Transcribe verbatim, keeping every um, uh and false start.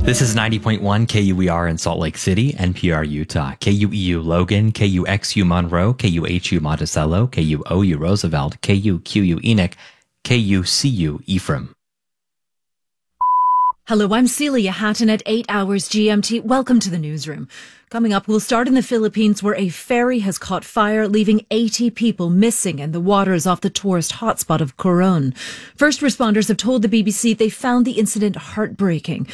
This is ninety point one K U E R in Salt Lake City, N P R Utah, K U E U Logan, K U X U Monroe, K U H U Monticello, K U O U Roosevelt, K U Q U Enoch, K U C U Ephraim. Hello, I'm Celia Hatton at eight hours G M T. Welcome to the newsroom. Coming up, we'll start in the Philippines where a ferry has caught fire, leaving eighty people missing in the waters off the tourist hotspot of Coron. First responders have told the B B C they found the incident heartbreaking.